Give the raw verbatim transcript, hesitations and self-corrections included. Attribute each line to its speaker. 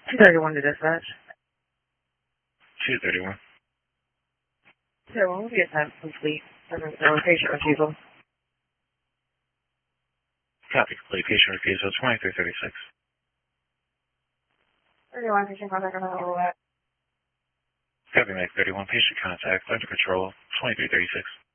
Speaker 1: two thirty-one to dispatch.
Speaker 2: two thirty-one.
Speaker 1: So when will be a time complete? Seven zero patient refusal.
Speaker 2: Copy. Complete. Patient refusal twenty-three thirty-six.
Speaker 1: thirty-one patient contact on the overlap.
Speaker 2: Copy. Make thirty-one patient contact under control twenty-three thirty-six.